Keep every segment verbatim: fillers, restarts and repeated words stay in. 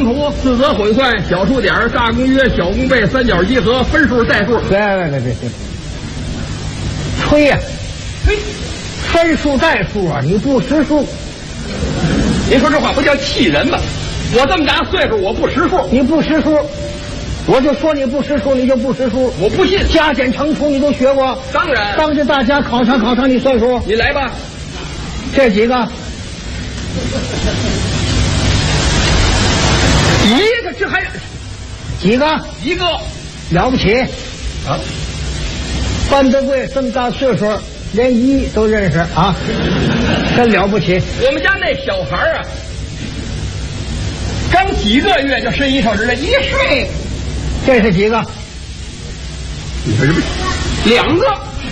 乘除、四则混算、小数点、大公约、小公倍、三角集合、分数、代数。 别别别别别，吹呀、啊！ 吹， 分数代数啊，你不识数。 您说这话不叫气人吗？我这么大岁数，我不识数， 你不识数，我就说你不识数，你就不识数。 我不信。 加减乘除你都学过？ 当然。 当着大家考察考察你算数。 你来吧。 这几个， 一个这还几个？ 一个了不起啊！ 范德贵这么大岁数，连一都认识啊，真了不起。 我们家那小孩啊，刚几个月就伸一手指头，一岁。 这是几个？ 你说这不两个？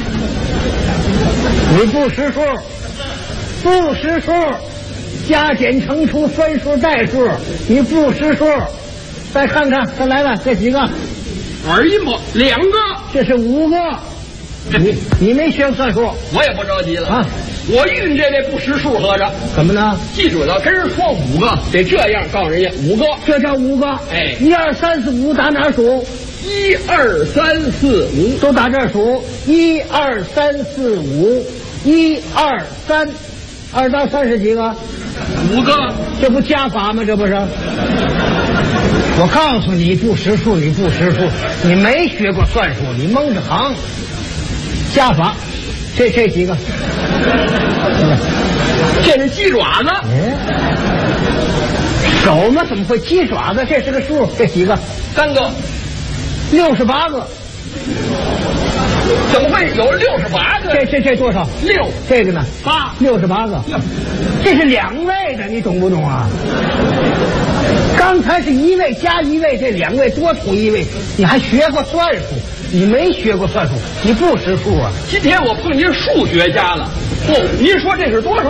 你不识数，不识数，加减乘除、分数、代数，你不识数。再看看，再来了，这几个？ 玩一模两个， 这是五个。你你没学算数， 我也不着急了啊！ 我遇这位不识数合着， 怎么呢？ 记住了，跟人说五个，得这样告诉人家五个， 这叫五个。 哎， 一二三四五打哪儿数？ 一二三四五都打这儿数。一二三四五，一二三，二到三是几个？ 五个。 这不加法吗？这不是？我告诉你，不识数，你不识数，你没学过算术，你蒙着行。加法，这这几个？ 这是鸡爪子。 嗯，手嘛怎么会鸡爪子？这是个数，这几个？ 三个。 六十八个。 怎么会有六十八个？ 这这这多少？ 六。 这个呢？ 八。 六十八个。这是两位的，你懂不懂啊？刚才是一位加一位，这两位多出一位，你还学过算术？你没学过算术，你不识数啊！ 今天我碰见数学家了。不，您说这是多少？